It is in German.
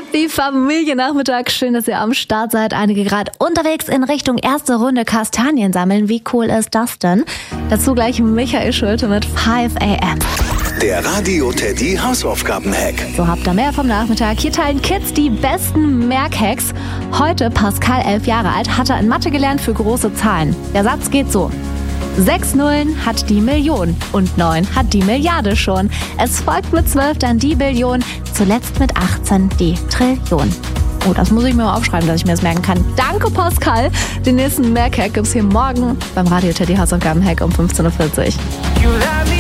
Happy Familiennachmittag. Schön, dass ihr am Start seid. Einige gerade unterwegs in Richtung erste Runde Kastanien sammeln. Wie cool ist das denn? Dazu gleich Michael Schulte mit 5 AM. Der Radio Teddy Hausaufgaben-Hack. So habt ihr mehr vom Nachmittag. Hier teilen Kids die besten Merkhacks. Heute, Pascal, 11 Jahre alt, hat er in Mathe gelernt für große Zahlen. Der Satz geht so: 6 Nullen hat die Million und 9 hat die Milliarde schon. Es folgt mit 12 dann die Billion, zuletzt mit 18 die Trillion. Oh, das muss ich mir mal aufschreiben, dass ich mir das merken kann. Danke, Pascal. Den nächsten Merkhack gibt's hier morgen beim Radio Teddy Hausaufgaben-Hack um 15.40 Uhr.